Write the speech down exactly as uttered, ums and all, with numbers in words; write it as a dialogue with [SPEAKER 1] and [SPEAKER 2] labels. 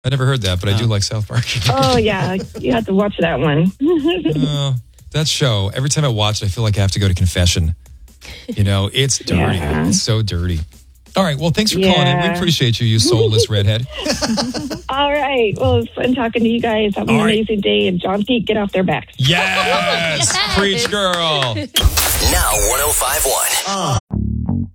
[SPEAKER 1] I never heard that, but I do like South Park.
[SPEAKER 2] Oh, yeah. You have to watch that one.
[SPEAKER 1] uh, that show, every time I watch it, I feel like I have to go to confession. You know, it's dirty.
[SPEAKER 2] Yeah.
[SPEAKER 1] It's so dirty. All right. Well, thanks for
[SPEAKER 2] Yeah.
[SPEAKER 1] calling in. We appreciate you, you soulless redhead.
[SPEAKER 2] All right. Well, it's fun talking to you guys. Have an
[SPEAKER 1] All right.
[SPEAKER 2] amazing day. And John Pete, get off their backs.
[SPEAKER 1] Yes! Preach, girl.
[SPEAKER 3] Now one oh five point one. Uh.